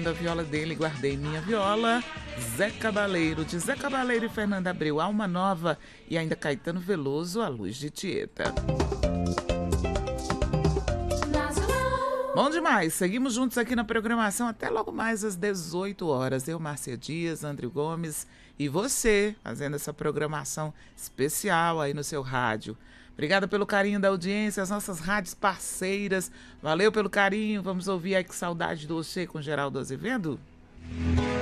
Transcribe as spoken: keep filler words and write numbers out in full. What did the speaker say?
ouvindo a viola dele, Guardei Minha Viola, Zé Cabaleiro, de Zé Cabaleiro e Fernanda Abreu, Alma Nova, e ainda Caetano Veloso, A Luz de Tieta. Bom demais, seguimos juntos aqui na programação até logo mais às dezoito horas. Eu, Márcia Dias, André Gomes e você, fazendo essa programação especial aí no seu rádio. Obrigada pelo carinho da audiência, as nossas rádios parceiras. Valeu pelo carinho. Vamos ouvir aí Que Saudade do Você com Geraldo Azevedo?